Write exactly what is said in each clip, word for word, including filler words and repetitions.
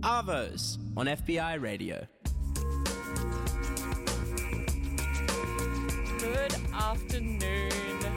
Arvos on F B I Radio. Good afternoon.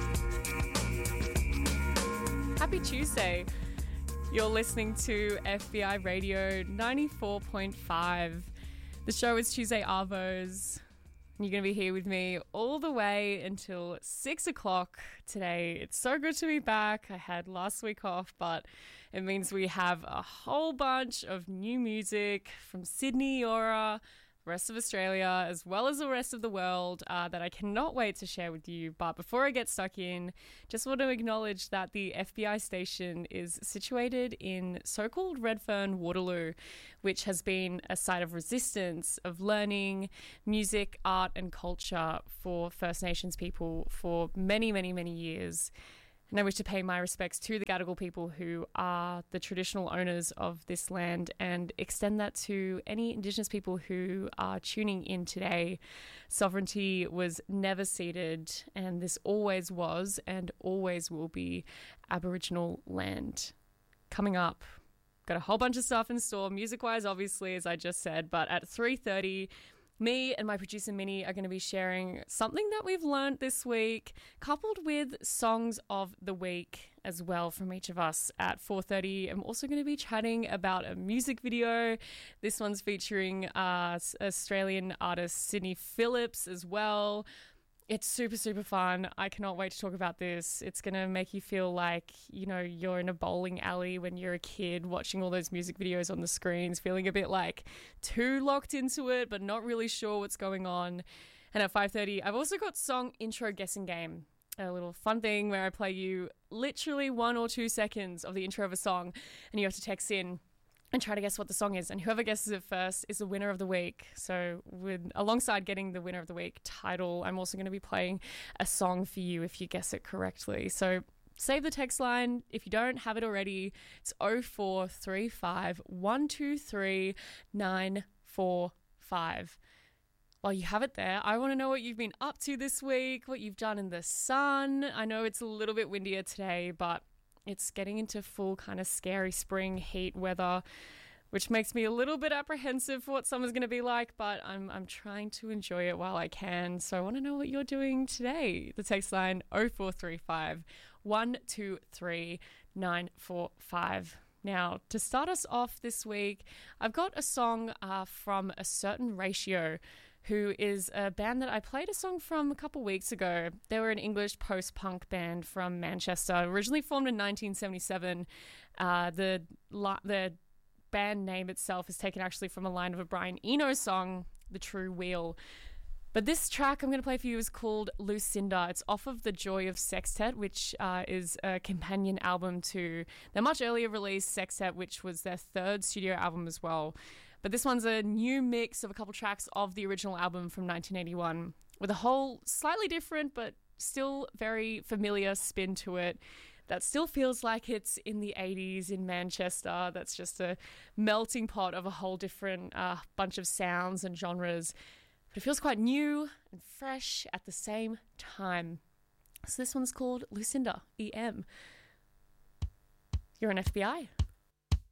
Happy Tuesday. You're listening to F B I Radio ninety-four point five. The show is Tuesday Arvos. You're going to be here with me all the way until six o'clock today. It's so good to be back. I had last week off, but it means we have a whole bunch of new music from Sydney, Eora, the rest of Australia, as well as the rest of the world uh, that I cannot wait to share with you. But before I get stuck in, just want to acknowledge that the F B I station is situated in so-called Redfern, Waterloo, which has been a site of resistance, of learning, music, art and culture for First Nations people for many, many, many years. And I wish to pay my respects to the Gadigal people who are the traditional owners of this land and extend that to any Indigenous people who are tuning in today. Sovereignty was never ceded, and this always was and always will be Aboriginal land. Coming up, got a whole bunch of stuff in store, music-wise, obviously, as I just said, but at three thirty, me and my producer Minnie are going to be sharing something that we've learned this week, coupled with songs of the week as well from each of us. At four thirty, I'm also going to be chatting about a music video. This one's featuring uh, Australian artist Sydney Phillips as well. It's super, super fun. I cannot wait to talk about this. It's going to make you feel like, you know, you're in a bowling alley when you're a kid watching all those music videos on the screens, feeling a bit like too locked into it, but not really sure what's going on. And at five thirty, I've also got song intro guessing game, a little fun thing where I play you literally one or two seconds of the intro of a song and you have to text in and try to guess what the song is. And whoever guesses it first is the winner of the week. So with, alongside getting the winner of the week title, I'm also going to be playing a song for you if you guess it correctly. So save the text line. If you don't have it already, it's oh four three five, one two three, nine four five. While you have it there, I want to know what you've been up to this week, what you've done in the sun. I know it's a little bit windier today, but it's getting into full kind of scary spring heat weather, which makes me a little bit apprehensive for what summer's going to be like, but I'm I'm trying to enjoy it while I can. So I want to know what you're doing today. The text line oh four three five, one two three, nine four five. Now, to start us off this week, I've got a song uh, from A Certain Ratio, who is a band that I played a song from a couple weeks ago. They were an English post-punk band from Manchester, originally formed in nineteen seventy-seven. Uh, the the band name itself is taken actually from a line of a Brian Eno song, The True Wheel. But this track I'm going to play for you is called Lucinda. It's off of The Joy of Sextet, which uh, is a companion album to their much earlier release, Sextet, which was their third studio album as well. But this one's a new mix of a couple tracks of the original album from nineteen eighty-one with a whole slightly different but still very familiar spin to it that still feels like it's in the eighties in Manchester. That's just a melting pot of a whole different uh, bunch of sounds and genres. But it feels quite new and fresh at the same time. So this one's called Lucinda, E M. You're on F B I.